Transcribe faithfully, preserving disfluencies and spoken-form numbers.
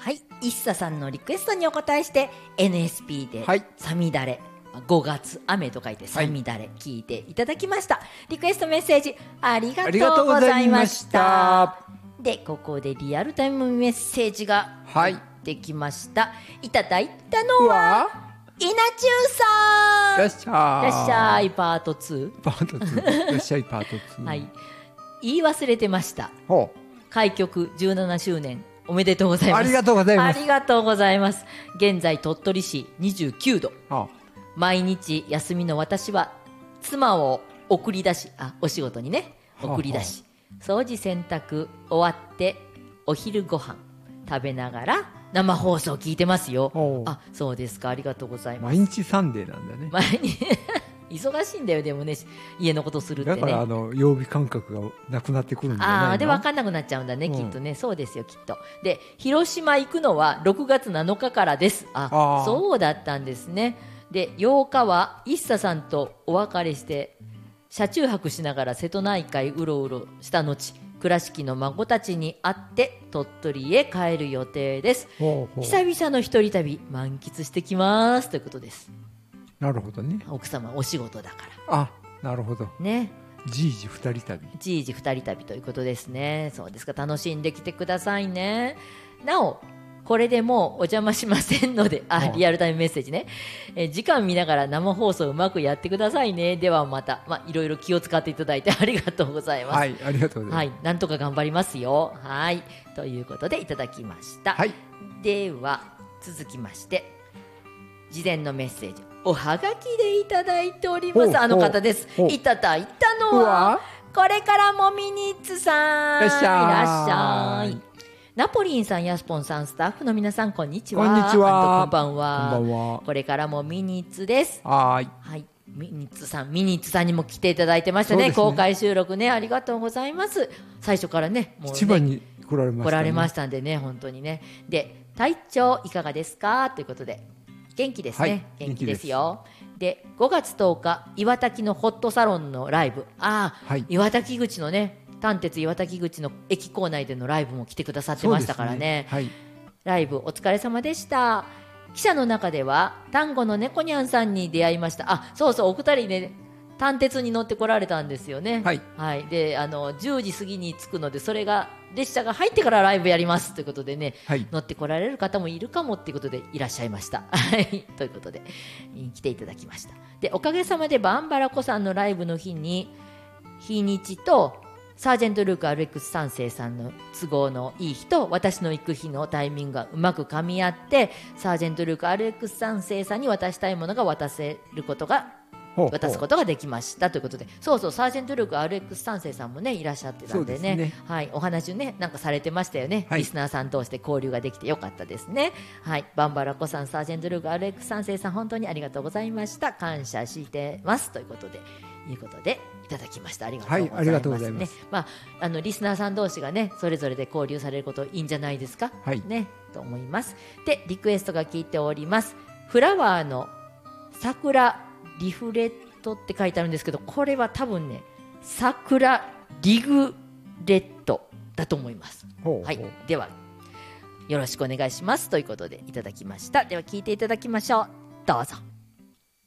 はい、ＩＳＳＡさんのリクエストにお答えして エヌエスピー ではいさみだれ、ごがつ雨と書いてさみだれ聞いていただきました。リクエストメッセージありがとうございました。でここでリアルタイムメッセージが入ってきました。はい、いただいたのは稲中さん。 いらっしゃい。 いらっしゃいパートツー。 パートツー。いらっしゃいパートツー。 はい。言い忘れてました。 ほう。 開局じゅうななしゅうねんおめでとうございます。 ありがとうございます。 ありがとうございます。現在鳥取市にじゅうきゅうど。はあ、毎日休みの私は妻を送り出し、あ、お仕事にね送り出し、はあはあ、掃除洗濯終わってお昼ご飯食べながら生放送聞いてますよ。あ、そうですか。ありがとうございます。 毎日サンデーなんだね。 毎日忙しいんだよ。でもね、家のことするってね。 だからあの曜日感覚がなくなってくるんじゃないの。 ああ、で分かんなくなっちゃうんだね、うん、きっとね。そうですよ、きっと。で広島行くのはろくがつなのかからです。ああ、そうだったんですね。でようかはＩＳＳＡさんとお別れして車中泊しながら瀬戸内海うろうろした後、倉敷の孫たちに会って鳥取へ帰る予定です。ほうほう、久々の一人旅満喫してきますということです。 なるほどね。 奥様お仕事だから。あ、なるほどね。 じいじ二人旅。 じいじ二人旅ということですね。そうですか。楽しんできてくださいね。なおこれでもうお邪魔しませんので、あ、リアルタイムメッセージね。え時間見ながら生放送うまくやってくださいね。ではまた、まあいろいろ気を使っていただいてありがとうございます。 はい、ありがとうございます。 はい、なんとか頑張りますよ。はい、ということでいただきました。はい。では続きまして、事前のメッセージ、おはがきでいただいております。あの方です。いただいたのはこれからもミニッツさん。いらっしゃい。いらっしゃい。ナポリンさん、ヤスポンさん、スタッフの皆さん、こんにちは。 こんにちは。 こんばんは。 こんばんは。 これからもミニッツです。 はい。 はい。ミニッツさん、ミニッツさんにも来ていただいてましたね。ね、公開収録ね、ありがとうございます。最初からね、 もうね、一番に来られましたね。 来られましたんでね、本当にね。で、体調いかがですかということで、元気ですね。はい、元気ですよ。で、ごがつとおか、岩滝のホットサロンのライブ。ああ、はい、岩滝口のね、丹鉄岩滝口の駅構内でのライブも来てくださってましたから ね, ね、はい、ライブお疲れ様でした。記者の中では丹後の猫にゃんさんに出会いました。あ、そうそう、お二人ね丹鉄に乗ってこられたんですよね。はい、はい、であのじゅうじ過ぎに着くので、それが列車が入ってからライブやりますということでね、はい、乗ってこられる方もいるかもということでいらっしゃいましたということで来ていただきました。でおかげさまでバンバラコさんのライブの日に日にちとサージェントルーク アールエックス さん世さんの都合のいい日と私の行く日のタイミングがうまく噛み合って、サージェントルーク アールエックス さん世さんに渡したいものが渡せることがほうほう渡すことができましたということで、そうそう、サージェントルーク アールエックス さん世さんもねいらっしゃってたんで ね, でね、はい、お話をねなんかされてましたよね、はい、リスナーさん通して交流ができてよかったですね。はい、バンバラコさん、サージェントルーク アールエックス さん世さん、本当にありがとうございました。感謝してますということでいうことでいただきました。ありがとうございます、ね。はい、ありがとうございます。まあ、あのリスナーさん同士がねそれぞれで交流されることいいんじゃないですか、はい、ねと思います。でリクエストが聞いております。フラワーの桜リフレットって書いてあるんですけど、これは多分ね桜リグレットだと思います。ほうほう、はい、ではよろしくお願いしますということでいただきました。では聞いていただきましょう。どうぞ。